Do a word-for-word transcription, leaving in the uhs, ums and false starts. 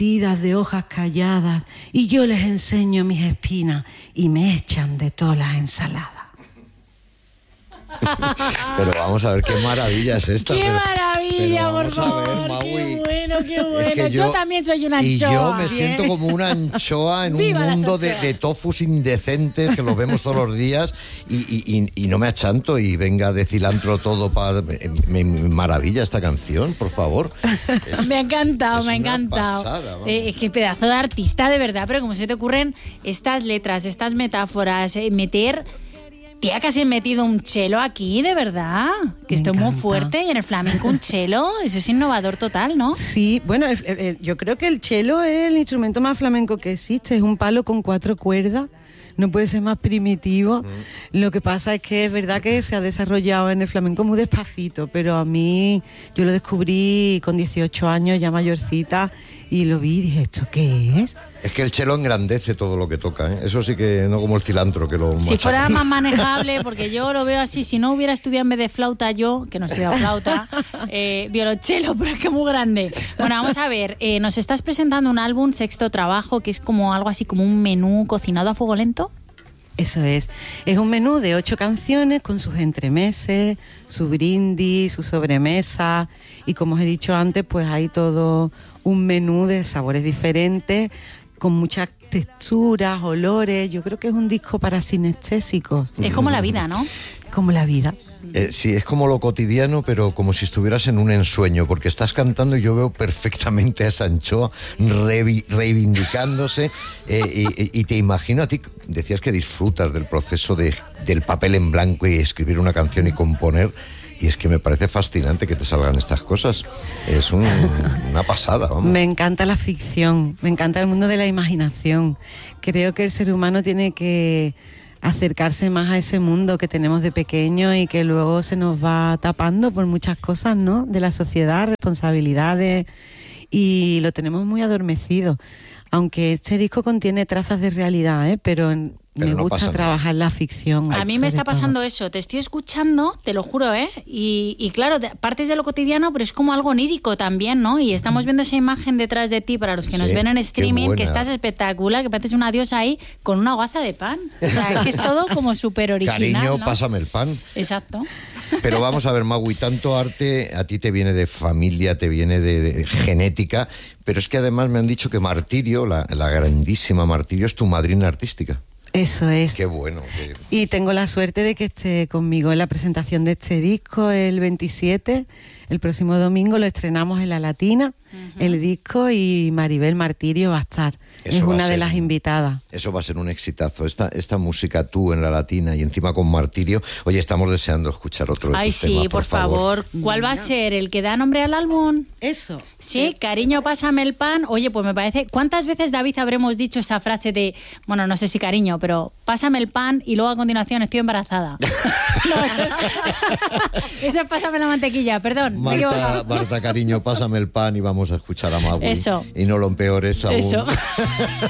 de hojas calladas, y yo les enseño mis espinas y me echan de todas las ensaladas. Pero vamos a ver qué maravilla es esta. ¡Qué pero, maravilla, pero por favor! Ver, Maui, ¡Qué bueno, qué bueno! es que yo, yo también soy una y anchoa. Y yo me Bien. siento como una anchoa en un ¡Viva mundo de, las de tofus indecentes que los vemos todos los días y, y, y, y no me achanto y venga de cilantro todo para... Me, me maravilla esta canción, por favor. Es, me ha encantado, me ha una encantado. Pasada, eh, es que pedazo de artista, de verdad, pero como se te ocurren estas letras, estas metáforas, eh, meter... Tía, casi he metido un chelo aquí, de verdad. Que esto es muy fuerte. Y en el flamenco un chelo, eso es innovador total, ¿no? Sí, bueno, el, el, yo creo que el chelo es el instrumento más flamenco que existe. Es un palo con cuatro cuerdas. No puede ser más primitivo. Mm. Lo que pasa es que es verdad que se ha desarrollado en el flamenco muy despacito, pero a mí, yo lo descubrí con dieciocho años, ya mayorcita, y lo vi y dije, ¿esto qué es? Es que el chelo engrandece todo lo que toca, ¿eh? Eso sí que no como el cilantro que lo... Si fuera más manejable, porque yo lo veo así, si no hubiera estudiado en vez de flauta yo, que no he estudiado flauta, eh, violonchelo, pero es que muy grande. Bueno, vamos a ver, eh, nos estás presentando un álbum, Sexto Trabajo, que es como algo así como un menú cocinado a fuego lento. Eso es. Es un menú de ocho canciones con sus entremeses, su brindis, su sobremesa y como os he dicho antes, pues hay todo un menú de sabores diferentes con muchas texturas, olores. Yo creo que es un disco para sinestésicos. Es como la vida, ¿no? Como la vida. Eh, sí, es como lo cotidiano, pero como si estuvieras en un ensueño, porque estás cantando y yo veo perfectamente a esa anchoa revi- reivindicándose eh, y, y te imagino a ti, decías que disfrutas del proceso de, del papel en blanco y escribir una canción y componer. Y es que me parece fascinante que te salgan estas cosas. Es un, una pasada, vamos. Me encanta la ficción, me encanta el mundo de la imaginación. Creo que el ser humano tiene que acercarse más a ese mundo que tenemos de pequeño y que luego se nos va tapando por muchas cosas, ¿no? De la sociedad, responsabilidades, y lo tenemos muy adormecido. Aunque este disco contiene trazas de realidad, ¿eh? Pero... Pero me no gusta trabajar la ficción. A mí me está pasando todo. Eso, te estoy escuchando, te lo juro, ¿eh? Y, y claro, partes de lo cotidiano, pero es como algo onírico también, ¿no? Y estamos viendo esa imagen detrás de ti, para los que sí, nos ven en streaming, que estás espectacular, que pareces una diosa ahí con una hogaza de pan. O sea, es que es todo como súper original, Cariño, ¿no? Pásame el pan. Exacto. Pero vamos a ver, Maui, tanto arte a ti te viene de familia, te viene de, de genética, pero es que además me han dicho que Martirio, la, la grandísima Martirio, es tu madrina artística. Eso es. Qué bueno. Qué... Y tengo la suerte de que esté conmigo en la presentación de este disco el veintisiete. El próximo domingo lo estrenamos en La Latina, uh-huh. el disco, y Maribel Martirio va a estar. Eso es una de las invitadas. Eso va a ser un exitazo. Esta, esta música, tú en La Latina y encima con Martirio. Oye, estamos deseando escuchar otro de Ay, tus sí, temas, por, por favor. favor. ¿Cuál va a ser? ¿El que da nombre al álbum? Eso. Sí, cariño, pásame el pan. Oye, pues me parece... ¿Cuántas veces, David, habremos dicho esa frase de... Bueno, no sé si cariño, pero pásame el pan y luego a continuación estoy embarazada? No, eso, eso es pásame la mantequilla, perdón. Marta, Marta, cariño, pásame el pan y vamos a escuchar a Maui. Eso. Y no lo empeores aún. Eso.